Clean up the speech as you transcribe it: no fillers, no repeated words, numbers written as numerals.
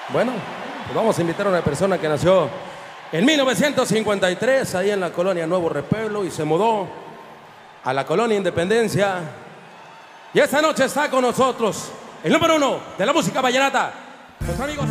Bueno, pues vamos a invitar a una persona que nació en 1953, ahí en la colonia Nuevo Repueblo, y se mudó a la colonia Independencia. Y esta noche está con nosotros el número 1 de la música vallenata, nuestro amigo